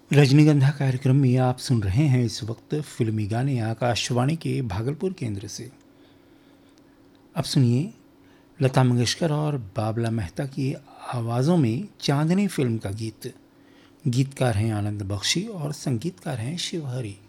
रजनीगंधा कार्यक्रम में आप सुन रहे हैं इस वक्त फिल्मी गाने आकाशवाणी के भागलपुर केंद्र से। अब सुनिए लता मंगेशकर और बाबला मेहता की आवाज़ों में चांदनी फिल्म का गीत। गीतकार हैं आनंद बख्शी और संगीतकार हैं शिव हरी।